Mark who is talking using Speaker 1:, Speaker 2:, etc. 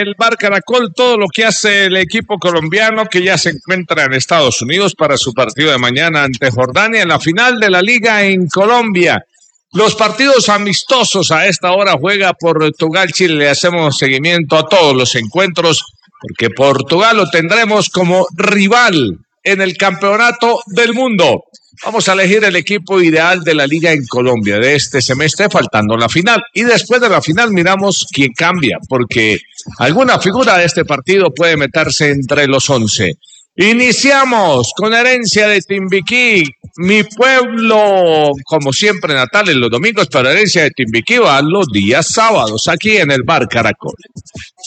Speaker 1: El Bar Caracol, todo lo que hace el equipo colombiano que ya se encuentra en Estados Unidos para su partido de mañana ante Jordania en la final de la Liga en Colombia. Los partidos amistosos a esta hora juega Portugal, Chile. Le hacemos seguimiento a todos los encuentros porque Portugal lo tendremos como rival en el campeonato del mundo. Vamos a elegir el equipo ideal de la Liga en Colombia de este semestre, faltando la final. Y después de la final miramos quién cambia, porque alguna figura de este partido puede meterse entre los 11. Iniciamos con Herencia de Timbiquí, mi pueblo, como siempre, natal en los domingos, pero Herencia de Timbiquí va los días sábados, aquí en el Bar Caracol.